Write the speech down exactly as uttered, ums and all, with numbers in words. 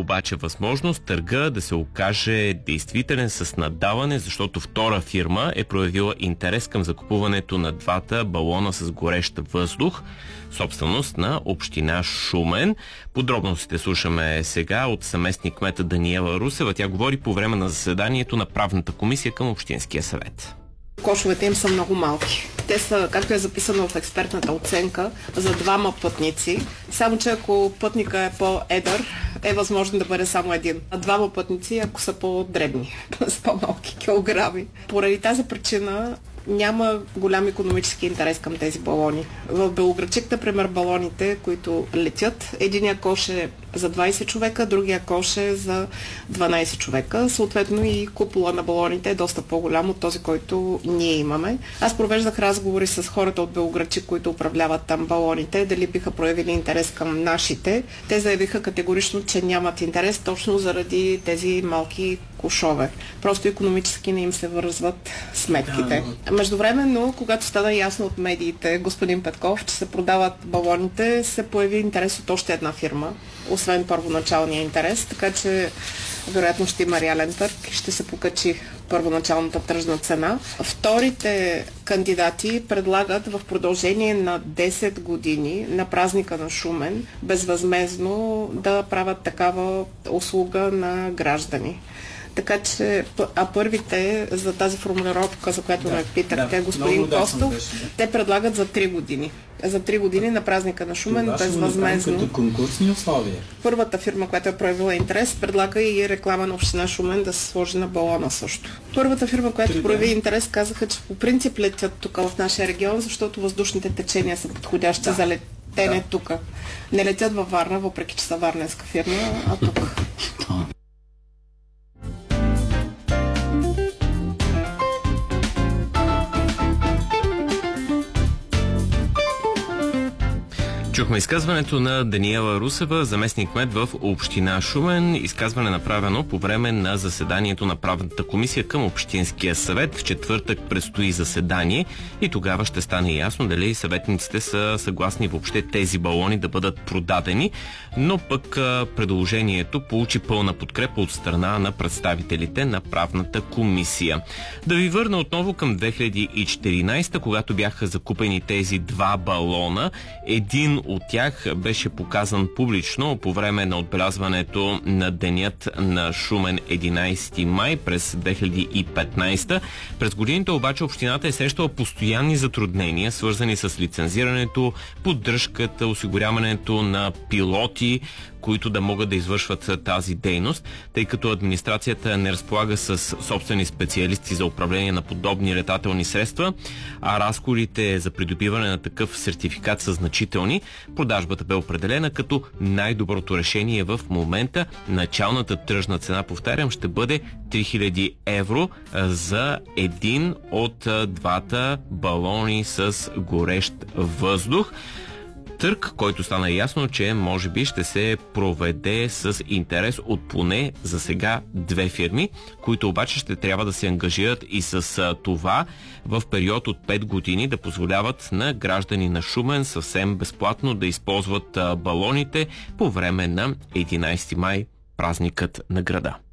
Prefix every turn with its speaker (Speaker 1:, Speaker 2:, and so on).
Speaker 1: обаче възможност търга да се окаже действителен с наддаване, защото втора фирма е проявила интерес към закупуването на двата балона с горещ въздух, собственост на община Шумен. Подробностите слушаме сега от заместник кмета Даниела Русева. Тя говори по време на заседанието на правната комисия към Общинския съвет.
Speaker 2: Кошовете им са много малки. Те са, както е записано в експертната оценка, за двама пътници. Само че ако пътника е по-едър, е възможно да бъде само един. А двама пътници, ако са по-дребни, с по-малки килограми. Поради тази причина няма голям икономически интерес към тези балони. В Белоградчик, например, балоните, които летят, единия кош е за двайсет човека, другия кош е за дванайсет човека. Съответно и купола на балоните е доста по-голям от този, който ние имаме. Аз провеждах разговори с хората от Белоградчик, които управляват там балоните, дали биха проявили интерес към нашите. Те заявиха категорично, че нямат интерес точно заради тези малки кошове. Просто икономически не им се вързват сметките. Да. Междувременно, когато стана ясно от медиите, господин Петков, че се продават балоните, се появи интерес от още една фирма, освен първоначалния интерес, така че вероятно ще има реален търг и ще се покачи първоначалната тръжна цена. Вторите кандидати предлагат в продължение на десет години на празника на Шумен безвъзмездно да правят такава услуга на граждани. Така че, а първите за тази формулировка, за която да, ме питахте, да, господин Костов, беше, да. Те предлагат за три години. За три години на празника на Шумен безвъзмездно.
Speaker 3: Като конкурсни условия.
Speaker 2: Първата фирма, която е проявила интерес, предлага и реклама на община Шумен да се сложи на балона също. Първата фирма, която Три, прояви да. интерес, казаха, че по принцип летят тук в нашия регион, защото въздушните течения са подходящи да. за летене да. тук. Не летят във Варна, въпреки че са варненска фирма, а тук.
Speaker 1: Чухме изказването на Даниела Русева, заместник-кмет в община Шумен. Изказване направено по време на заседанието на правната комисия към Общинския съвет. В четвъртък предстои заседание и тогава ще стане ясно дали съветниците са съгласни въобще тези балони да бъдат продадени. Но пък предложението получи пълна подкрепа от страна на представителите на правната комисия. Да ви върна отново към две хиляди и четиринайсета, когато бяха закупени тези два балона. Един от тях беше показан публично по време на отбелязването на денят на Шумен единайсети май през две хиляди и петнайсета. През годините обаче общината е срещала постоянни затруднения, свързани с лицензирането, поддръжката, осигуряването на пилоти, които да могат да извършват тази дейност, тъй като администрацията не разполага с собствени специалисти за управление на подобни летателни средства, а разходите за придобиване на такъв сертификат са значителни. Продажбата бе определена като най-доброто решение в момента. Началната тръжна цена, повтарям, ще бъде три хиляди евро за един от двата балони с горещ въздух. Търг, който стана ясно, че може би ще се проведе с интерес от поне за сега две фирми, които обаче ще трябва да се ангажират и с това в период от пет години да позволяват на граждани на Шумен съвсем безплатно да използват балоните по време на единайсети май, празникът на града.